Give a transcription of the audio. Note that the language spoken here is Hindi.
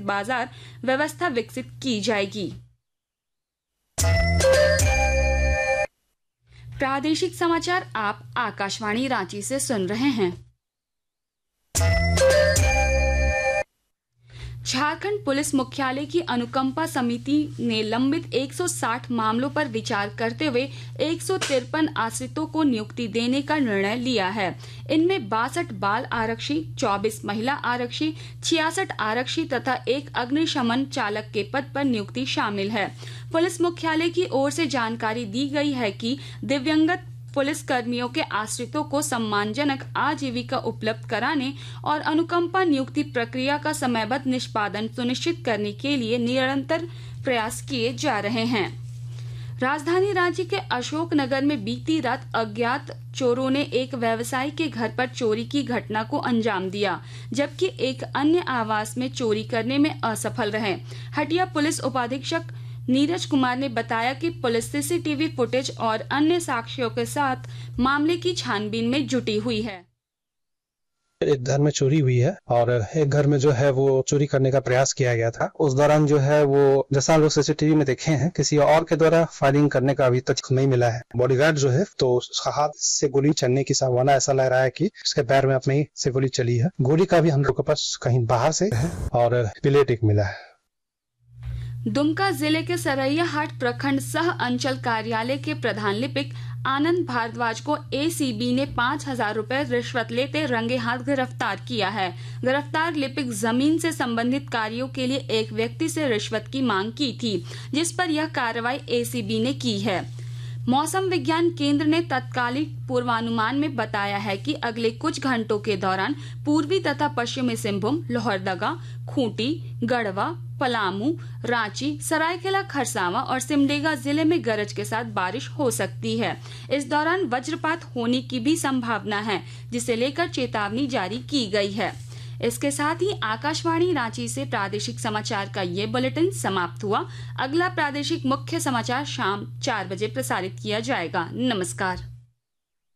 बाजार व्यवस्था विकसित की जाएगी। प्रादेशिक समाचार आप आकाशवाणी रांची से सुन रहे हैं। झारखंड पुलिस मुख्यालय की अनुकंपा समिति ने लंबित 160 मामलों पर विचार करते हुए 153 आश्रितों को नियुक्ति देने का निर्णय लिया है। इनमें 62 बाल आरक्षी, 24 महिला आरक्षी, 66 आरक्षी तथा 1 अग्निशमन चालक के पद पर नियुक्ति शामिल है। पुलिस मुख्यालय की ओर से जानकारी दी गई है कि दिव्यांगत पुलिस कर्मियों के आश्रितों को सम्मानजनक आजीविका उपलब्ध कराने और अनुकंपा नियुक्ति प्रक्रिया का समयबद्ध निष्पादन सुनिश्चित करने के लिए निरंतर प्रयास किए जा रहे हैं। राजधानी रांची के अशोकनगर में बीती रात अज्ञात चोरों ने एक व्यवसायी के घर पर चोरी की घटना को अंजाम दिया, जबकि एक अन्य आवास में चोरी करने में असफल रहे। हटिया पुलिस उपाधीक्षक नीरज कुमार ने बताया कि पुलिस सीसीटीवी फुटेज और अन्य साक्ष्यों के साथ मामले की छानबीन में जुटी हुई है। एक घर में चोरी हुई है और एक घर में जो है वो चोरी करने का प्रयास किया गया था। उस दौरान जो है वो जैसा हम लोग सीसीटीवी में देखे हैं, किसी और के द्वारा फायरिंग करने का अभी तक नहीं मिला है। बॉडीगार्ड जो है तो उसका हाथ से गोली चलने की संभावना ऐसा लग रहा है कि उसके पैर में अपने ही से गोली चली है। गोली का भी हम लोग के पास कहीं बाहर से है और पिलेट एक मिला है। दुमका जिले के सरैयाहाट प्रखंड सह अंचल कार्यालय के प्रधान लिपिक आनंद भारद्वाज को एसीबी ने 5,000 रुपए रिश्वत लेते रंगे हाथ गिरफ्तार किया है। गिरफ्तार लिपिक जमीन से संबंधित कार्यों के लिए एक व्यक्ति से रिश्वत की मांग की थी, जिस पर यह कार्रवाई एसीबी ने की है। मौसम विज्ञान केंद्र ने तत्कालिक पूर्वानुमान में बताया है कि अगले कुछ घंटों के दौरान पूर्वी तथा पश्चिमी सिंहभूम, लोहरदगा, खूंटी, गढ़वा, पलामू, रांची, सरायकेला खरसावां और सिमडेगा जिले में गरज के साथ बारिश हो सकती है। इस दौरान वज्रपात होने की भी संभावना है, जिसे लेकर चेतावनी जारी की गई है। इसके साथ ही आकाशवाणी रांची से प्रादेशिक समाचार का ये बुलेटिन समाप्त हुआ। अगला प्रादेशिक मुख्य समाचार शाम 4 बजे प्रसारित किया जाएगा। नमस्कार।